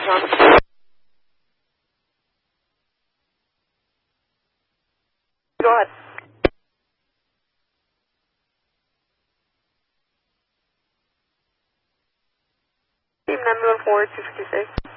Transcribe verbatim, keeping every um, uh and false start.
Tom. Go ahead. Team nine one four two fifty-six.